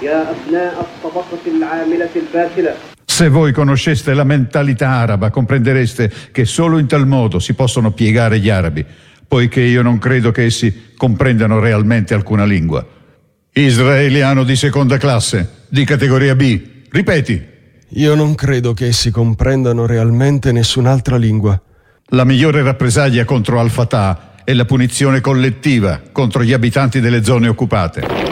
Se voi conosceste la mentalità araba, comprendereste che solo in tal modo si possono piegare gli arabi, poiché io non credo che essi comprendano realmente alcuna lingua. Israeliano di seconda classe, di categoria B, ripeti. Io non credo che essi comprendano realmente nessun'altra lingua. La migliore rappresaglia contro Al-Fatah è la punizione collettiva contro gli abitanti delle zone occupate.